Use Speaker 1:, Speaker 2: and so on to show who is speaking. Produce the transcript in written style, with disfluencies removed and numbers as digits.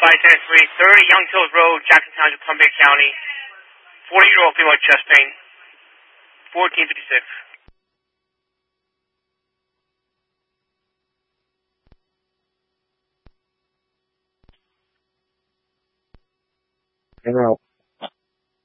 Speaker 1: 30 Young Hills Road, Jackson Township, Columbia County. 40-year-old female chest pain. 1456.
Speaker 2: En route.